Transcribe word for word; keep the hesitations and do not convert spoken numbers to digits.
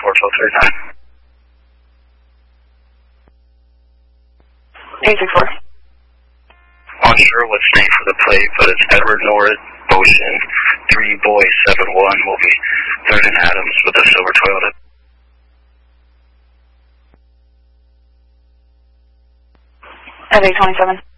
four twelve thirty nine. eight six four. Unsure what's named for the plate, but it's Edward Norwood, Ocean, three Boy seven one will be third and Adams with a silver Toyota. At eight twenty-seven.